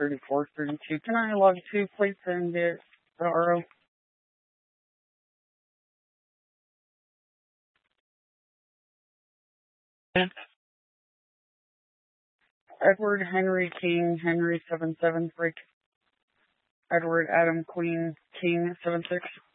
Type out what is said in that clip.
34, 32. Can I log 2 plates and get the RO? Edward Henry King, Henry 77 Freak. Edward Adam Queen King 76.